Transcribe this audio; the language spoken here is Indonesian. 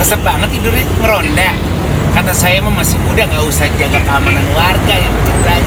Resep banget tidurnya, ngeronda. Kata saya mah masih muda, nggak usah jaga keamanan warga yang penting belajar.